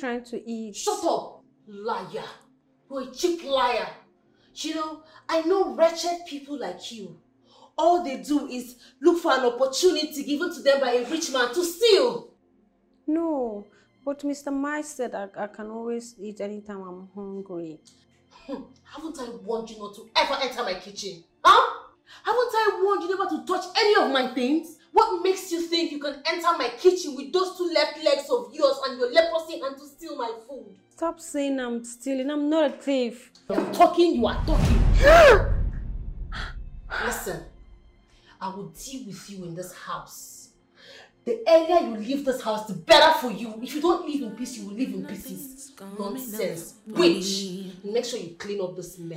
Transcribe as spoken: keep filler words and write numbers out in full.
trying to eat. Shut up, liar. You're a cheap liar. You know, I know wretched people like you. All they do is look for an opportunity given to them by a rich man to steal. No, but Mister Mike said I, I can always eat anytime I'm hungry. Hmm. Haven't I warned you not to ever enter my kitchen? Huh? Haven't I warned you never to touch any of my things? What makes you think you can enter my kitchen with those two left legs of yours and your leprosy hand to steal my food? Stop saying I'm stealing. I'm not a thief. I'm talking, you are talking. Listen, I will deal with you in this house. The earlier you leave this house, the better for you. If you don't live in peace, you will live in pieces. Nonsense. Witch! Make sure you clean up this mess.